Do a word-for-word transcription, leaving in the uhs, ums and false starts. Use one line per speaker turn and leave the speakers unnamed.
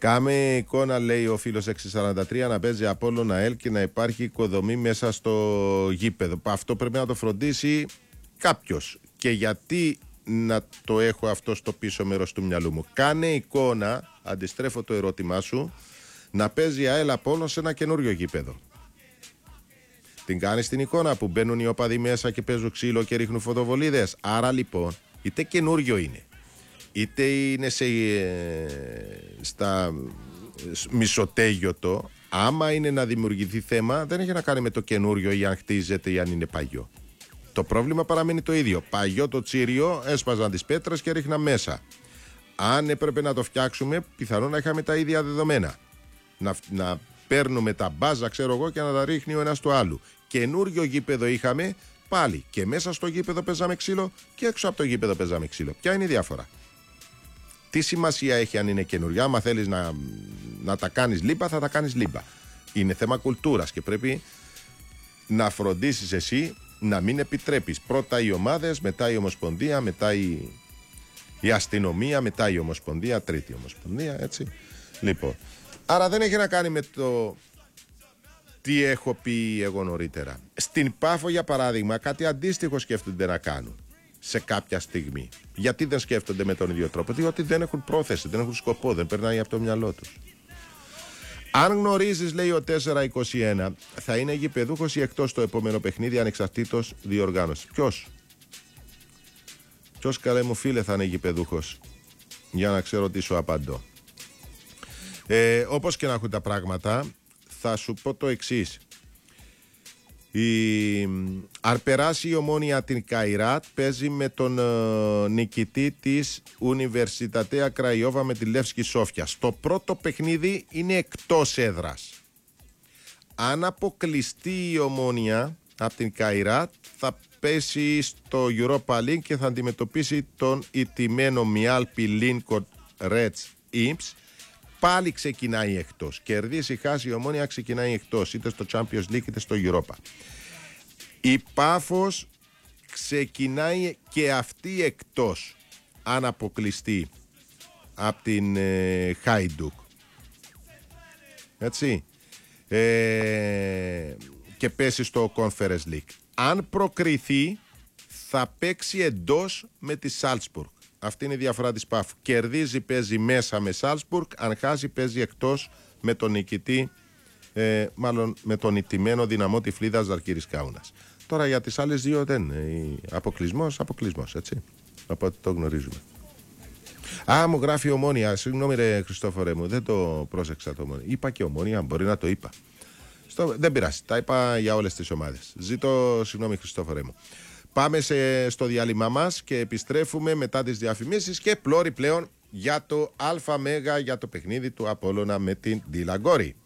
Κάμε εικόνα, λέει ο φίλος έξι σαράντα τρία, να παίζει Απόλλωνα ΑΕΛ και να υπάρχει οικοδομή μέσα στο γήπεδο. Αυτό πρέπει να το φροντίσει κάποιος. Και γιατί να το έχω αυτό στο πίσω μέρος του μυαλού μου? Κάνε εικόνα, αντιστρέφω το ερώτημά σου, να παίζει ΑΕΛ Απόλλων σε ένα καινούριο γήπεδο. Την κάνεις την εικόνα που μπαίνουν οι οπαδοί μέσα και παίζουν ξύλο και ρίχνουν φωτοβολίδες? Άρα λοιπόν, είτε καινούριο είναι, είτε είναι σε, ε, στα μισοτέγιοτο, άμα είναι να δημιουργηθεί θέμα, δεν έχει να κάνει με το καινούριο ή αν χτίζεται ή αν είναι παγιό. Το πρόβλημα παραμένει το ίδιο. Παγιό το τσίριο, έσπαζαν τις πέτρες και ρίχναν μέσα. Αν έπρεπε να το φτιάξουμε, πιθανόν να είχαμε τα ίδια δεδομένα. Να, να παίρνουμε τα μπάζα, ξέρω εγώ, και να τα ρίχνει ο ένας του άλλου. Καινούριο γήπεδο είχαμε, πάλι και μέσα στο γήπεδο παίζαμε ξύλο και έξω από το γήπεδο παίζαμε ξύλο. Ποια είναι η διαφορά? Τι σημασία έχει αν είναι καινούρια? Άμα θέλεις να, να τα κάνεις λίμπα, θα τα κάνεις λίμπα. Είναι θέμα κουλτούρας και πρέπει να φροντίσεις εσύ να μην επιτρέπεις πρώτα οι ομάδες, μετά η Ομοσπονδία, μετά η, η αστυνομία, μετά η Ομοσπονδία, τρίτη Ομοσπονδία, έτσι. Λοιπόν, άρα δεν έχει να κάνει με το τι έχω πει εγώ νωρίτερα. Στην Πάφο, για παράδειγμα, κάτι αντίστοιχο σκέφτονται να κάνουν σε κάποια στιγμή. Γιατί δεν σκέφτονται με τον ίδιο τρόπο? Διότι δεν έχουν πρόθεση, δεν έχουν σκοπό, δεν περνάει από το μυαλό τους. Αν γνωρίζεις, λέει ο τέσσερα είκοσι ένα, θα είναι γηπεδούχος ή εκτός το επόμενο παιχνίδι ανεξαρτήτως διοργάνωσης? Ποιος? Ποιος, καλέ μου φίλε, θα είναι γηπεδούχος? Για να ξέρω τι σου απαντώ. Ε, όπως και να έχουν τα πράγματα, θα σου πω το εξής. Η... Αν περάσει η Ομόνια την Καϊράτ, παίζει με τον ε, νικητή της Ουνιβερσιτατέα Κραϊόβα με τη Λεύσκη Σόφια. Στο πρώτο παιχνίδι είναι εκτός έδρας. Αν αποκλειστεί η Ομόνια από την Καϊράτ, θα πέσει στο Europa League και θα αντιμετωπίσει τον ηττημένο Μιάλπι Λίνκον Ρετς Ιμψ. Πάλι ξεκινάει εκτός. Κερδίσει, χάσει η Ομόνια, ξεκινάει εκτός, είτε στο Champions League είτε στο Europa. Η Πάφος ξεκινάει και αυτή εκτός, αν αποκλειστεί από την ε, Χάιντουκ. Έτσι. Ε, και πέσει στο Conference League. Αν προκριθεί, θα παίξει εντός με τη Σάλτσμπουργκ. Αυτή είναι η διαφορά της Πάφου. Κερδίζει, παίζει μέσα με Σάλτσμπουργκ. Αν χάσει, παίζει εκτός με τον νικητή, ε, μάλλον με τον ηττημένο Δυναμό Τυφλίδας Ζαλγκίρις Κάουνας. Τώρα για τις άλλες δύο δεν είναι. Αποκλεισμός, αποκλεισμός, έτσι. Από ό,τι το γνωρίζουμε. Α, μου γράφει Ομόνια. Συγγνώμη, ρε Χριστόφορε μου, δεν το πρόσεξα το Ομόνια. Είπα και Ομόνια, μπορεί να το είπα. Στο... Δεν πειράζει. Τα είπα για όλες τις ομάδες. Ζήτω συγγνώμη, Χριστόφορε μου. Πάμε σε, στο διάλειμμα μας και επιστρέφουμε μετά τις διαφημίσεις και πλώρη πλέον για το ΑΜΕΓΑ, για το παιχνίδι του Απόλλωνα με την Ντιλαγκόρη.